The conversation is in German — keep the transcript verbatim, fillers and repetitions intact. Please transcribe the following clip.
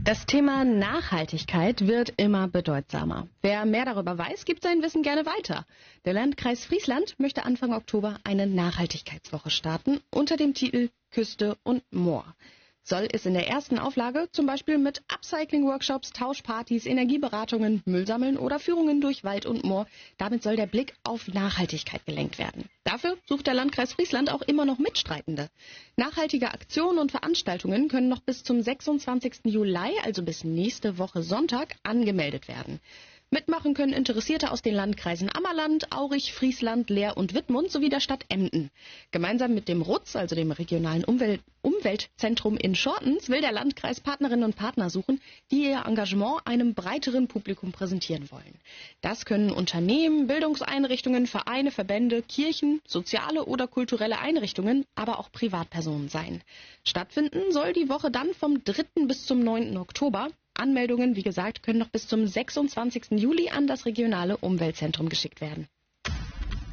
Das Thema Nachhaltigkeit wird immer bedeutsamer. Wer mehr darüber weiß, gibt sein Wissen gerne weiter. Der Landkreis Friesland möchte Anfang Oktober eine Nachhaltigkeitswoche starten unter dem Titel Küste und Moor. Soll es in der ersten Auflage zum Beispiel mit Upcycling-Workshops, Tauschpartys, Energieberatungen, Müllsammeln oder Führungen durch Wald und Moor. Damit soll der Blick auf Nachhaltigkeit gelenkt werden. Dafür sucht der Landkreis Friesland auch immer noch Mitstreitende. Nachhaltige Aktionen und Veranstaltungen können noch bis zum sechsundzwanzigsten Juli, also bis nächste Woche Sonntag, angemeldet werden. Mitmachen können Interessierte aus den Landkreisen Ammerland, Aurich, Friesland, Leer und Wittmund sowie der Stadt Emden. Gemeinsam mit dem R U Z, also dem regionalen Umwelt Umweltzentrum in Schortens, will der Landkreis Partnerinnen und Partner suchen, die ihr Engagement einem breiteren Publikum präsentieren wollen. Das können Unternehmen, Bildungseinrichtungen, Vereine, Verbände, Kirchen, soziale oder kulturelle Einrichtungen, aber auch Privatpersonen sein. Stattfinden soll die Woche dann vom dritten bis zum neunten Oktober. Anmeldungen, wie gesagt, können noch bis zum sechsundzwanzigsten Juli an das regionale Umweltzentrum geschickt werden.